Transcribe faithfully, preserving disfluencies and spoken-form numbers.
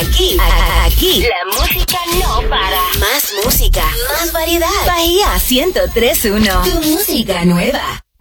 Aquí, a- aquí, la música no para. Más música, más variedad. Bahía ciento tres punto uno, tu música nueva.